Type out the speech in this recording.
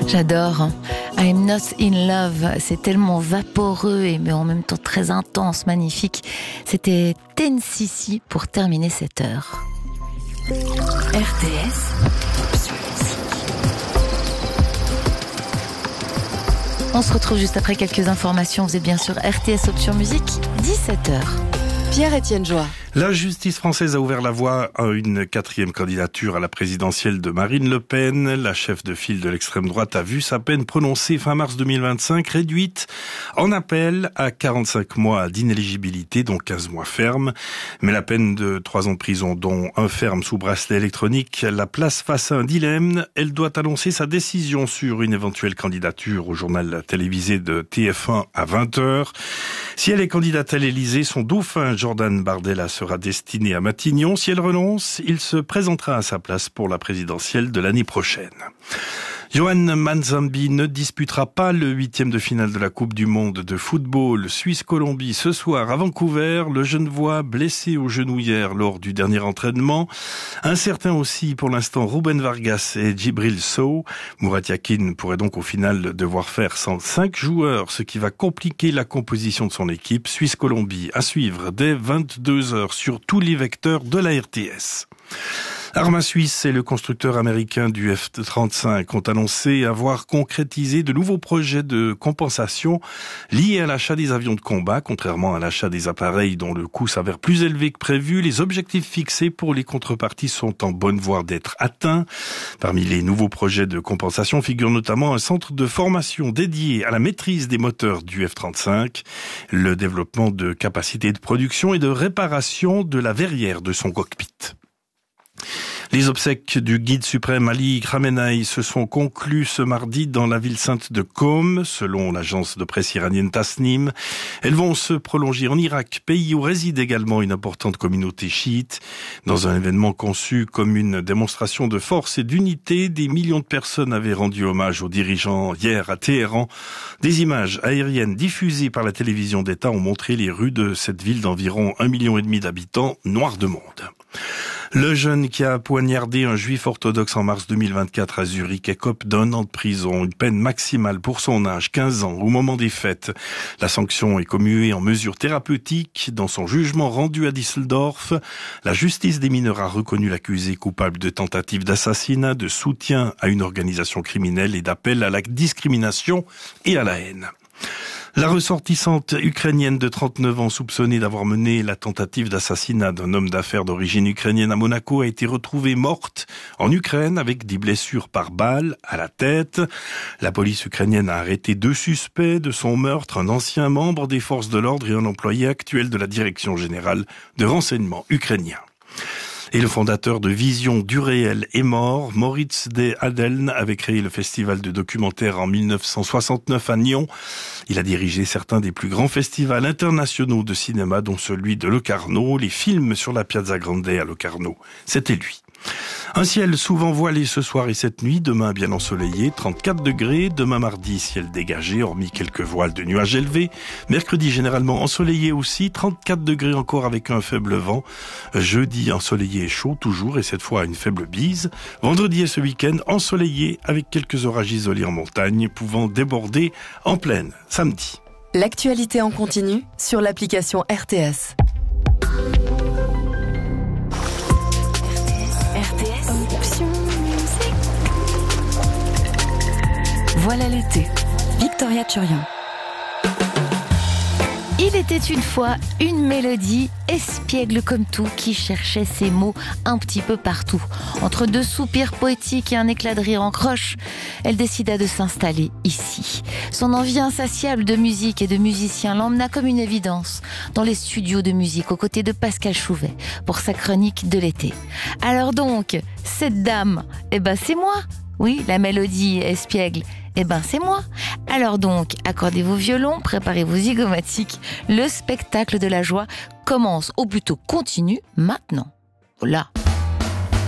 J'adore. I'm not in love. C'est tellement vaporeux mais en même temps très intense, magnifique. C'était Ten-Sissi pour terminer cette heure. RTS. On se retrouve juste après quelques informations. Vous êtes bien sûr RTS Option Musique, 17h. Pierre-Étienne Joie. La justice française a ouvert la voie à une 4e candidature à la présidentielle de Marine Le Pen. La chef de file de l'extrême droite a vu sa peine prononcée fin mars 2025 réduite en appel à 45 mois d'inéligibilité, dont 15 mois ferme. Mais la peine de 3 ans de prison, dont un ferme sous bracelet électronique, la place face à un dilemme. Elle doit annoncer sa décision sur une éventuelle candidature au journal télévisé de TF1 à 20h. Si elle est candidate à l'Élysée, son dauphin Jordan Bardella sera destiné à Matignon. Si elle renonce, il se présentera à sa place pour la présidentielle de l'année prochaine. Johan Manzambi ne disputera pas le 8e de finale de la Coupe du Monde de football Suisse-Colombie ce soir à Vancouver. Le Genevois blessé au genou hier lors du dernier entraînement. Incertain aussi pour l'instant Ruben Vargas et Djibril Sow. Murat Yakin pourrait donc au final devoir faire sans 5 joueurs, ce qui va compliquer la composition de son équipe. Suisse-Colombie à suivre dès 22h sur tous les vecteurs de la RTS. Arma Suisse et le constructeur américain du F-35 ont annoncé avoir concrétisé de nouveaux projets de compensation liés à l'achat des avions de combat. Contrairement à l'achat des appareils dont le coût s'avère plus élevé que prévu, les objectifs fixés pour les contreparties sont en bonne voie d'être atteints. Parmi les nouveaux projets de compensation figure notamment un centre de formation dédié à la maîtrise des moteurs du F-35, le développement de capacités de production et de réparation de la verrière de son cockpit. Les obsèques du guide suprême Ali Khamenei se sont conclues ce mardi dans la ville sainte de Qom, selon l'agence de presse iranienne Tasnim. Elles vont se prolonger en Irak, pays où réside également une importante communauté chiite. Dans un événement conçu comme une démonstration de force et d'unité, des millions de personnes avaient rendu hommage aux dirigeants hier à Téhéran. Des images aériennes diffusées par la télévision d'État ont montré les rues de cette ville d'environ 1,5 million d'habitants, noire de monde. Le jeune qui a poignardé un juif orthodoxe en mars 2024 à Zurich écope d'1 an de prison, une peine maximale pour son âge, 15 ans, au moment des faits. La sanction est commuée en mesure thérapeutique. Dans son jugement rendu à Düsseldorf, la justice des mineurs a reconnu l'accusé coupable de tentative d'assassinat, de soutien à une organisation criminelle et d'appel à la discrimination et à la haine. La ressortissante ukrainienne de 39 ans soupçonnée d'avoir mené la tentative d'assassinat d'un homme d'affaires d'origine ukrainienne à Monaco a été retrouvée morte en Ukraine avec des blessures par balle à la tête. La police ukrainienne a arrêté 2 suspects de son meurtre, un ancien membre des forces de l'ordre et un employé actuel de la Direction générale de renseignement ukrainien. Et le fondateur de Vision du réel est mort. Moritz de Adeln avait créé le festival de documentaire en 1969 à Nyon. Il a dirigé certains des plus grands festivals internationaux de cinéma, dont celui de Locarno. Les films sur la Piazza Grande à Locarno, c'était lui. Un ciel souvent voilé ce soir et cette nuit, demain bien ensoleillé, 34 degrés, demain mardi ciel dégagé, hormis quelques voiles de nuages élevés, mercredi généralement ensoleillé aussi, 34 degrés encore avec un faible vent, jeudi ensoleillé et chaud toujours et cette fois une faible bise, vendredi et ce week-end ensoleillé avec quelques orages isolés en montagne pouvant déborder en plaine samedi. L'actualité en continu sur l'application RTS. Voilà l'été. Victoria Turian. Il était une fois une mélodie espiègle comme tout qui cherchait ses mots un petit peu partout. Entre 2 soupirs poétiques et un éclat de rire en croche, elle décida de s'installer ici. Son envie insatiable de musique et de musicien l'emmena comme une évidence dans les studios de musique aux côtés de Pascal Chouvet pour sa chronique de l'été. Alors donc, cette dame, c'est moi. Oui, la mélodie espiègle, c'est moi. Alors donc, accordez vos violons, préparez vos zygomatiques. Le spectacle de la joie commence, ou plutôt continue, maintenant. Voilà.